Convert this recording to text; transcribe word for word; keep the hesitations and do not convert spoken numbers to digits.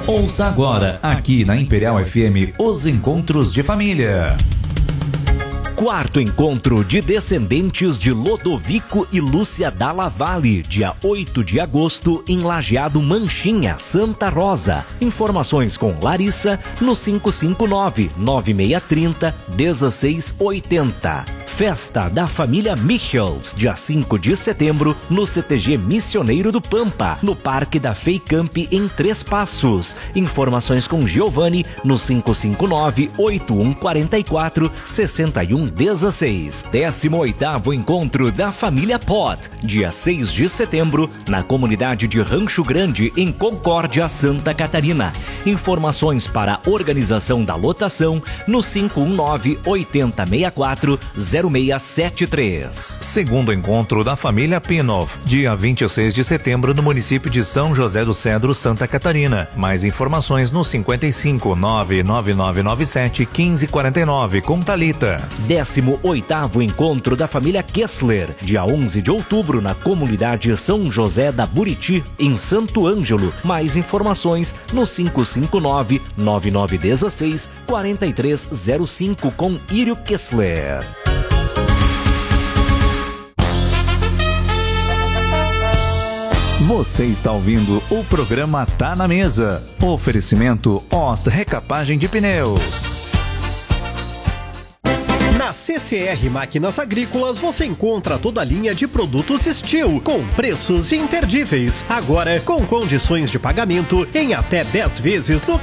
Ouça agora, aqui na Imperial F M, os Encontros de Família. Quarto encontro de descendentes de Lodovico e Lúcia Dalla Valle, dia oito de agosto, em Lajeado Manchinha, Santa Rosa. Informações com Larissa no cinco cinco nove, nove seis três zero, um seis oito zero. Festa da família Michels, dia cinco de setembro, no C T G Missioneiro do Pampa, no Parque da Feicamp, em Três Passos. Informações com Giovanni no cinco cinco nove, oito um quatro quatro, seis um um seis. décimo oitavo Encontro da Família Pot, dia seis de setembro, na comunidade de Rancho Grande, em Concórdia, Santa Catarina. Informações para a organização da lotação no cinco um nove, oito seis quatro, zero seis sete três. Segundo encontro da família Pinov, dia vinte e seis de setembro, no município de São José do Cedro, Santa Catarina. Mais informações no cinquenta e cinco, nove nove nove nove sete, quinze quarenta e nove, com Thalita. décimo oitavo Encontro da família Kessler, dia onze de outubro, na comunidade São José da Buriti, em Santo Ângelo. Mais informações no cinco cinco nove, nove nove um seis, quatro três zero cinco, com Írio Kessler. Você está ouvindo o programa Tá na Mesa. Oferecimento Ost Recapagem de Pneus. Na C C R Máquinas Agrícolas você encontra toda a linha de produtos Steel com preços imperdíveis. Agora com condições de pagamento em até dez vezes no